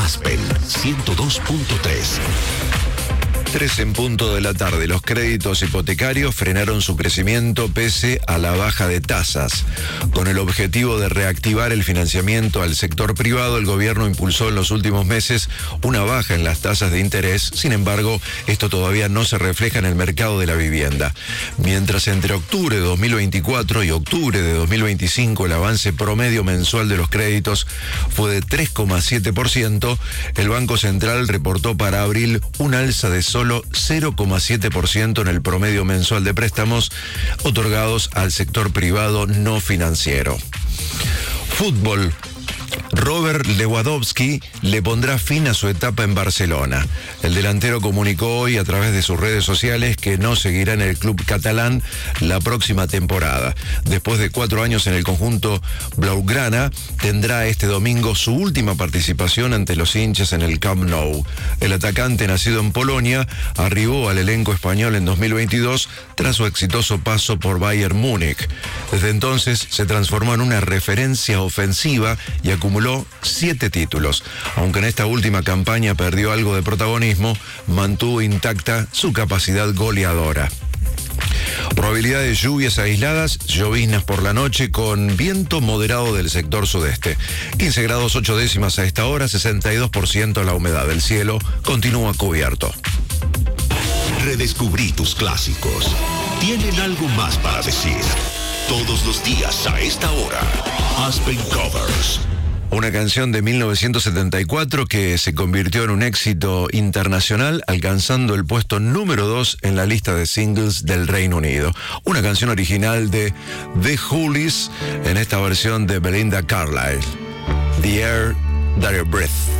Aspen 102.3. 3 en punto de la tarde. Los créditos hipotecarios frenaron su crecimiento pese a la baja de tasas. Con el objetivo de reactivar el financiamiento al sector privado, el gobierno impulsó en los últimos meses una baja en las tasas de interés. Sin embargo, esto todavía no se refleja en el mercado de la vivienda. Mientras entre octubre de 2024 y octubre de 2025 el avance promedio mensual de los créditos fue de 3,7%, el Banco Central reportó para abril un alza de solo 0,7% en el promedio mensual de préstamos otorgados al sector privado no financiero. Fútbol. Robert Lewandowski le pondrá fin a su etapa en Barcelona. El delantero comunicó hoy a través de sus redes sociales que no seguirá en el club catalán la próxima temporada. Después de 4 años en el conjunto blaugrana, tendrá este domingo su última participación ante los hinchas en el Camp Nou. El atacante, nacido en Polonia, arribó al elenco español en 2022 tras su exitoso paso por Bayern Múnich. Desde entonces se transformó en una referencia ofensiva y acumuló 7 títulos. Aunque en esta última campaña perdió algo de protagonismo, mantuvo intacta su capacidad goleadora. Probabilidad de lluvias aisladas, lloviznas por la noche con viento moderado del sector sudeste. 15 grados 8 décimas a esta hora, 62% la humedad del cielo, continúa cubierto. Redescubrí tus clásicos. Tienen algo más para decir. Todos los días a esta hora. Aspen Covers. Una canción de 1974 que se convirtió en un éxito internacional, alcanzando el puesto número 2 en la lista de singles del Reino Unido. Una canción original de The Hollies en esta versión de Belinda Carlisle. The Air That You Breathe.